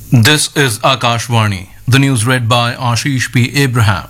This is Akashvani. The news read by Ashish P. Abraham.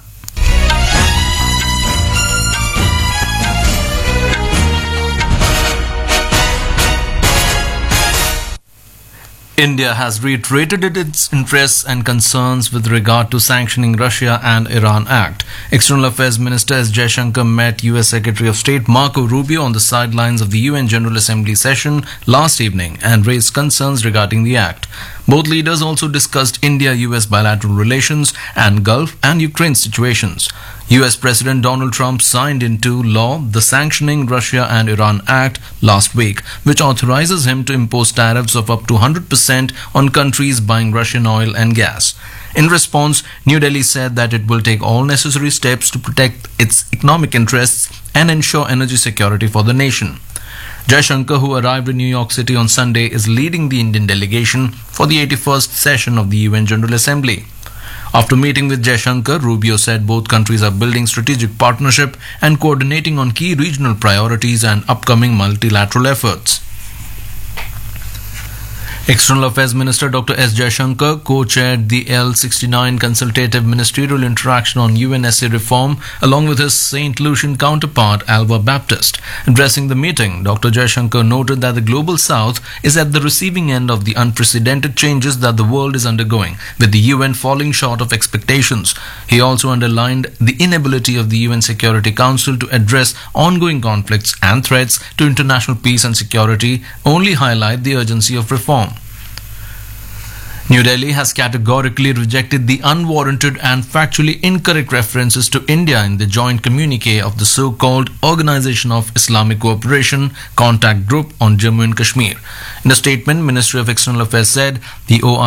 India has reiterated its interests and concerns with regard to sanctioning Russia and Iran Act. External Affairs Minister S. Jaishankar met US Secretary of State Marco Rubio on the sidelines of the UN General Assembly session last evening and raised concerns regarding the act. Both leaders also discussed India-US bilateral relations and Gulf and Ukraine situations. US President Donald Trump signed into law the Sanctioning Russia and Iran Act last week, which authorizes him to impose tariffs of up to 100% on countries buying Russian oil and gas. In response, New Delhi said that it will take all necessary steps to protect its economic interests and ensure energy security for the nation. Jaishankar, who arrived in New York City on Sunday, is leading the Indian delegation for the 81st session of the UN General Assembly. After meeting with Jaishankar, Rubio said both countries are building strategic partnership and coordinating on key regional priorities and upcoming multilateral efforts. External Affairs Minister Dr. S. Jaishankar co-chaired the L69 Consultative Ministerial Interaction on UNSA Reform along with his St. Lucian counterpart Alva Baptist. Addressing the meeting, Dr. Jaishankar noted that the Global South is at the receiving end of the unprecedented changes that the world is undergoing, with the UN falling short of expectations. He also underlined the inability of the UN Security Council to address ongoing conflicts and threats to international peace and security, only highlight the urgency of reform. New Delhi has categorically rejected the unwarranted and factually incorrect references to India in the joint communique of the so-called Organization of Islamic Cooperation Contact Group on Jammu and Kashmir. In a statement, Ministry of External Affairs said the